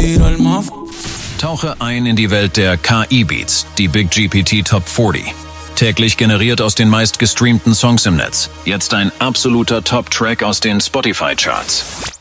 tiro el más. Tauche ein in die Welt der KI-Beats, die Big GPT Top 40. Täglich generiert aus den meist gestreamten Songs im Netz. Jetzt ein absoluter Top-Track aus den Spotify-Charts.